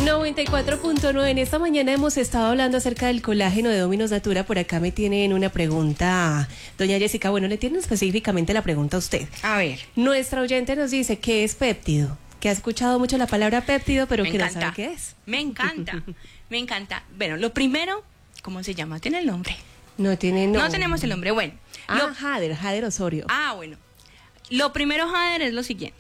94.9. En esta mañana hemos estado hablando acerca del colágeno de Dominos Natura. Por acá me tienen una pregunta, doña Jessica. Bueno, le tienen específicamente la pregunta a usted. A ver. Nuestra oyente nos dice, ¿qué es péptido? Que ha escuchado mucho la palabra péptido, pero que no sabe qué es. Me encanta, me encanta. Bueno, lo primero, ¿cómo se llama? ¿Tiene el nombre? No tiene nombre. No tenemos el nombre, bueno. Jader Osorio. Bueno. Lo primero, Jader, es lo siguiente.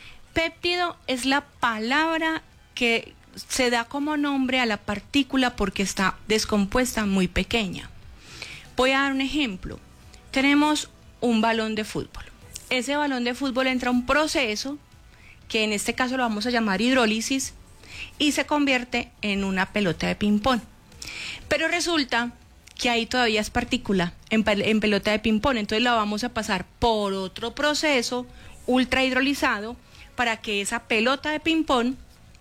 Péptido es la palabra que se da como nombre a la partícula porque está descompuesta muy pequeña. Voy a dar un ejemplo. Tenemos un balón de fútbol. Ese balón de fútbol entra a un proceso que en este caso lo vamos a llamar hidrólisis y se convierte en una pelota de ping-pong. Pero resulta que ahí todavía es partícula en pelota de ping-pong, entonces la vamos a pasar por otro proceso ultra hidrolizado para que esa pelota de ping-pong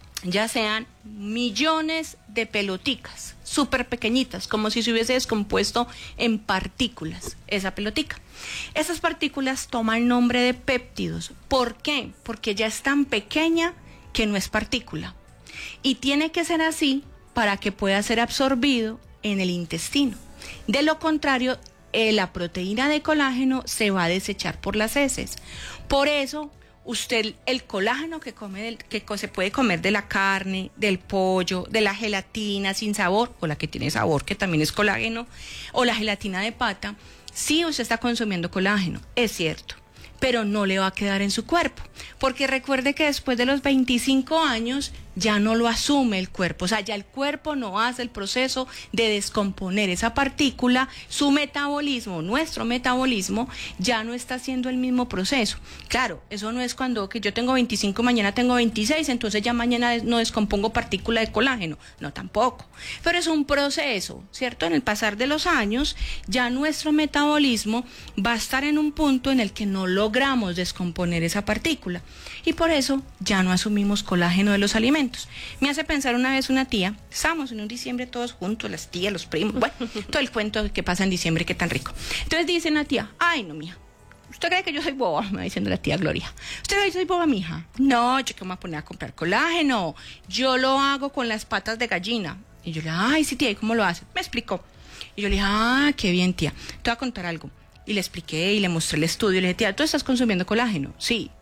ya sean millones de peloticas, súper pequeñitas, como si se hubiese descompuesto en partículas esa pelotica. Esas partículas toman nombre de péptidos. ¿Por qué? Porque ya es tan pequeña que no es partícula. Y tiene que ser así para que pueda ser absorbido en el intestino. De lo contrario, la proteína de colágeno se va a desechar por las heces. Por eso, usted el colágeno que se puede comer de la carne, del pollo, de la gelatina sin sabor, o la que tiene sabor, que también es colágeno, o la gelatina de pata, sí usted está consumiendo colágeno, es cierto, pero no le va a quedar en su cuerpo, porque recuerde que después de los 25 años ya no lo asume el cuerpo, o sea, ya el cuerpo no hace el proceso de descomponer esa partícula, su metabolismo, nuestro metabolismo, ya no está haciendo el mismo proceso. Claro, eso no es cuando que yo tengo 25, mañana tengo 26, entonces ya mañana no descompongo partícula de colágeno, no, tampoco, pero es un proceso, ¿cierto? En el pasar de los años, ya nuestro metabolismo va a estar en un punto en el que no logramos descomponer esa partícula, y por eso ya no asumimos colágeno de los alimentos. Me hace pensar una vez una tía, estábamos en un diciembre todos juntos, las tías, los primos, bueno, todo el cuento que pasa en diciembre, que tan rico. Entonces dice una tía, ay no mía, ¿usted cree que yo soy boba? Me va diciendo la tía Gloria. ¿Usted cree que soy boba, mija? No, yo que me voy a poner a comprar colágeno, yo lo hago con las patas de gallina. Y yo le dije, ay sí tía, ¿y cómo lo hace? Me explicó. Y yo le dije, qué bien tía, te voy a contar algo. Y le expliqué y le mostré el estudio y le dije, tía, ¿tú estás consumiendo colágeno? Sí.